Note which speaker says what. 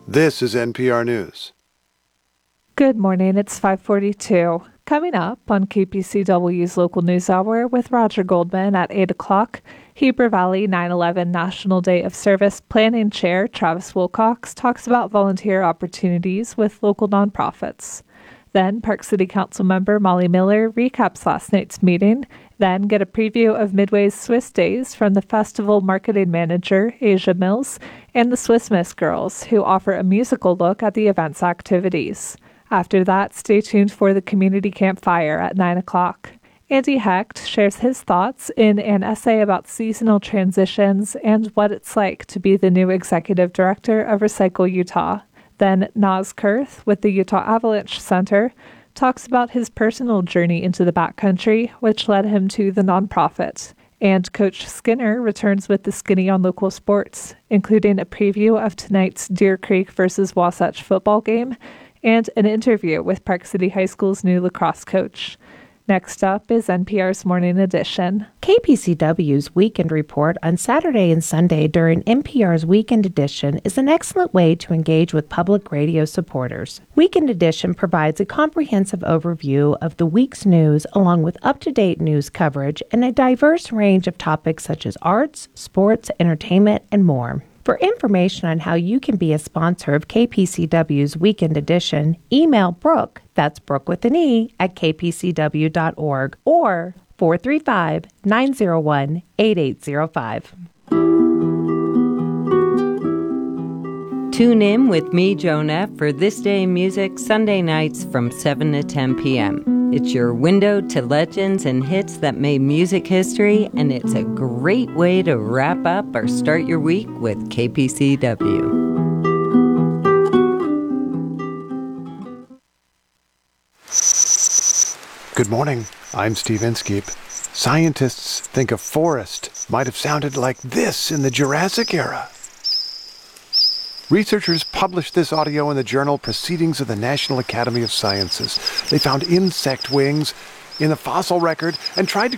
Speaker 1: This is NPR News.
Speaker 2: Good morning, it's 5:42. Coming up on KPCW's Local News Hour with Roger Goldman at 8 o'clock, Heber Valley 9/11 National Day of Service Planning Chair Travis Wilcox talks about volunteer opportunities with local nonprofits. Then Park City Council member Molly Miller recaps last night's meeting, then get a preview of Midway's Swiss Days from the festival marketing manager Asia Mills and the Swiss Miss Girls, who offer a musical look at the event's activities. After that, stay tuned for the community campfire at 9 o'clock. Andy Hecht shares his thoughts in an essay about seasonal transitions and what it's like to be the new executive director of Recycle Utah. Then Naz Kurth with the Utah Avalanche Center talks about his personal journey into the backcountry, which led him to the nonprofit. And Coach Skinner returns with the Skinny on local sports, including a preview of tonight's Deer Creek versus Wasatch football game and an interview with Park City High School's new lacrosse coach. Next up is NPR's Morning Edition.
Speaker 3: KPCW's Weekend Report on Saturday and Sunday during NPR's Weekend Edition is an excellent way to engage with public radio supporters. Weekend Edition provides a comprehensive overview of the week's news along with up-to-date news coverage and a diverse range of topics such as arts, sports, entertainment, and more. For information on how you can be a sponsor of KPCW's Weekend Edition, email Brooke, that's Brooke with an E, at kpcw.org or 435-901-8805.
Speaker 4: Tune in with me, Joan F., for This Day in Music, Sunday nights from 7 to 10 p.m. It's your window to legends and hits that made music history, and it's a great way to wrap up or start your week with KPCW.
Speaker 1: Good morning, I'm Steve Inskeep. Scientists think a forest might have sounded like this in the Jurassic era. Researchers published this audio in the journal Proceedings of the National Academy of Sciences. They found insect wings in the fossil record and tried to